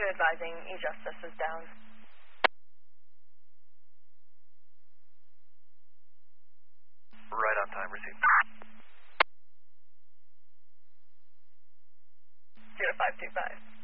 advising E-Justice is down. Right on time, received. 0525.